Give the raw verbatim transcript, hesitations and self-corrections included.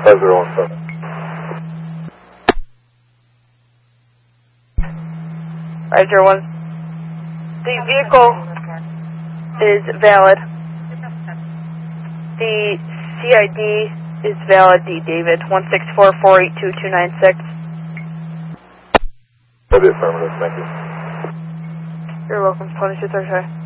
five zero one seven. five zero one. The vehicle is valid. The C I D is valid, D. David, one six four, four eight two, two nine six. That'd be affirmative, thank you. You're welcome, Pony two thirty-five.